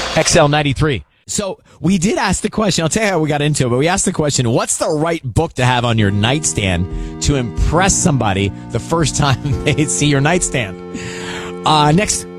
XL93. So we did ask the question. I'll tell you how we got into it, but we asked the question, what's the right book to have on your nightstand to impress somebody the first time they see your nightstand? Next,